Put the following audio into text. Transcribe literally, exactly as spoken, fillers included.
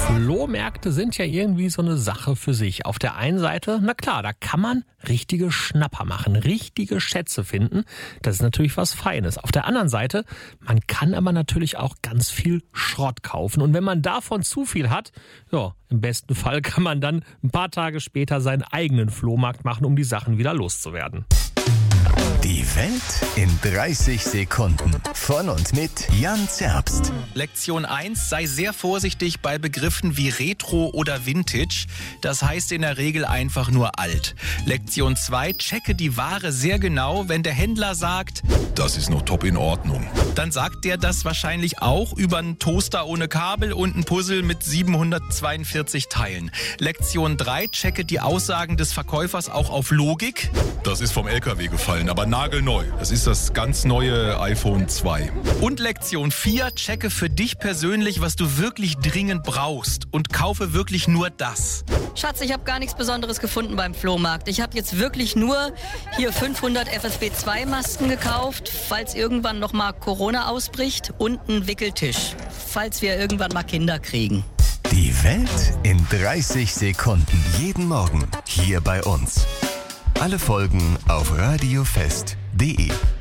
Flohmärkte sind ja irgendwie so eine Sache für sich. Auf der einen Seite, na klar, da kann man richtige Schnapper machen, richtige Schätze finden. Das ist natürlich was Feines. Auf der anderen Seite, man kann aber natürlich auch ganz viel Schrott kaufen. Und wenn man davon zu viel hat, ja, im besten Fall kann man dann ein paar Tage später seinen eigenen Flohmarkt machen, um die Sachen wieder loszuwerden. Die Welt in dreißig Sekunden. Von und mit Jan Zerbst. Lektion eins. Sei sehr vorsichtig bei Begriffen wie Retro oder Vintage. Das heißt in der Regel einfach nur alt. Lektion zwei. Checke die Ware sehr genau. Wenn der Händler sagt, das ist noch top in Ordnung, dann sagt der das wahrscheinlich auch über einen Toaster ohne Kabel und ein Puzzle mit siebenhundertzweiundvierzig Teilen. Lektion drei. Checke die Aussagen des Verkäufers auch auf Logik. das ist vom L K W gefallen, aber nagelneu. Das ist das ganz neue iPhone zwei. Und Lektion vier. Checke für dich persönlich, was du wirklich dringend brauchst und kaufe wirklich nur das. Schatz, ich habe gar nichts Besonderes gefunden beim Flohmarkt. Ich habe jetzt wirklich nur hier fünfhundert F S B zwei Masken gekauft, falls irgendwann noch mal Corona ausbricht, und einen Wickeltisch, falls wir irgendwann mal Kinder kriegen. Die Welt in dreißig Sekunden. Jeden Morgen hier bei uns. Alle Folgen auf radiofest punkt de.